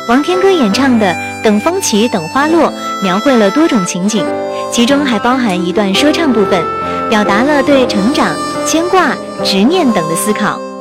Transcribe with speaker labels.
Speaker 1: 王天歌演唱的《等风起等花落》描绘了多种情景，其中还包含一段说唱部分，表达了对成长、牵挂、执念等的思考。